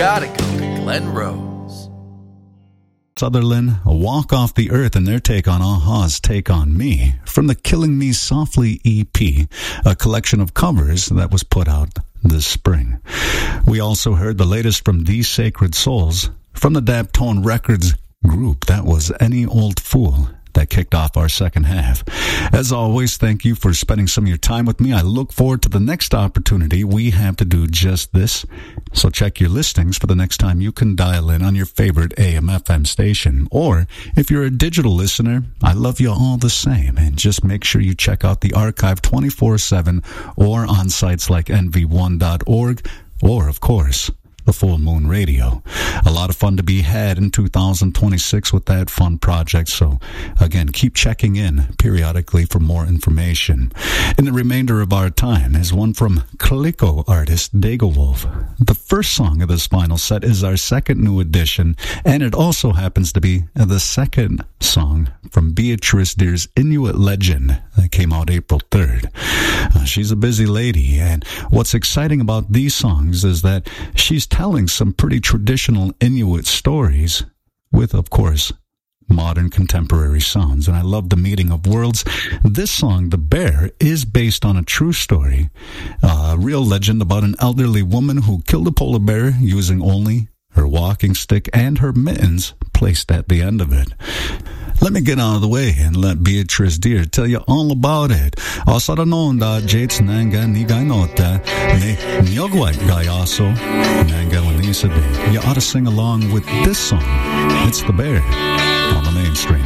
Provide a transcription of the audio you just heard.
gotta go to Glen Rose. Sutherland, A Walk Off the Earth, and their take on a-ha's Take on Me from the Killing Me Softly EP, a collection of covers that was put out this spring. We also heard the latest from These Sacred Souls from the Daptone Records group. That was Any Old Fool. That kicked off our second half. As always, thank you for spending some of your time with me. I look forward to the next opportunity we have to do just this. So check your listings for the next time you can dial in on your favorite AM/FM station. Or if you're a digital listener, I love you all the same. And just make sure you check out the archive 24/7 or on sites like nv1.org or, of course, the Full Moon Radio. A lot of fun to be had in 2026 with that fun project. So again, keep checking in periodically for more information. In the remainder of our time is one from Kaliko artist Dagowolf. The first song of this final set is our second new edition, and it also happens to be the second song from Beatrice Deer's Inuit Legend that came out April 3rd. She's a busy lady, and what's exciting about these songs is that she's telling some pretty traditional Inuit stories with, of course, modern contemporary sounds. And I love the meeting of worlds. This song, The Bear, is based on a true story, a real legend about an elderly woman who killed a polar bear using only her walking stick and her mittens placed at the end of it. Let me get out of the way and let Beatrice Deer tell you all about it. Osaranonda Jates Nanga Nigainota Ne Nyogwai Gayaso Nanga Wanisade. You ought to sing along with this song. It's The Bear on the mainstream.